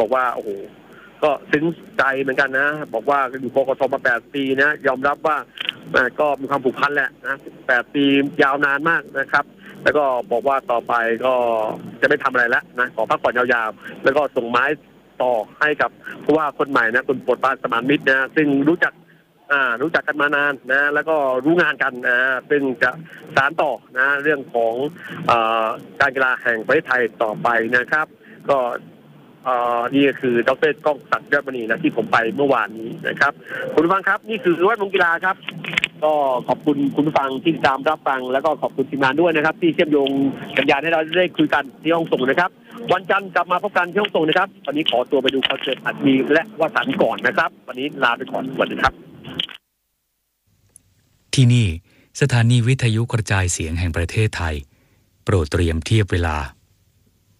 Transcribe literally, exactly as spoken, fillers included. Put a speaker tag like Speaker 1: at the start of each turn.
Speaker 1: บอกว่าโอ้โหก็ซึ้งใจเหมือนกันนะบอกว่าอยู่กกตมาแปดปีนะยอมรับว่าก็มีความผูกพันแหละนะแปดปียาวนานมากนะครับแล้วก็บอกว่าต่อไปก็จะไม่ทำอะไรแล้วนะขอพักผ่อนยาวๆแล้วก็ส่งไม้ต่อให้กับผู้ว่าคนใหม่นะคุณโปรดปรานสมานมิตรนะซึ่งรู้จักอ่ารู้จักกันมานานนะแล้วก็รู้งานกันนะซึ่งจะสานต่อนะเรื่องของอ่าการกีฬาแห่งประเทศไทยต่อไปนะครับก็อ่านี่ก็คือดร.ก้องศักดิ์ยอดมณีนะที่ผมไปเมื่อวานนี้นะครับคุณผู้ฟังครับนี่คือวัดวงกีฬาครับก็ขอบคุณคุณผู้ฟังที่ติดตามรับฟังแล้วก็ขอบคุณทีมงานด้วยนะครับที่เชื่อมโยงสัญญาณให้เราได้คุยกันที่ห้องส่งนะครับวันจันทร์กลับมาพบกันที่ห้องส่งนะครับวันนี้ขอตัวไปดูคอนเสิร์ตอัดมีและวสันต์ก่อนนะครับวันนี้ลาไปก่อนสวัสดีครับ
Speaker 2: ที่นี่สถานีวิทยุกระจายเสียงแห่งประเทศไทยโปรดเตรียมเทียบเวลา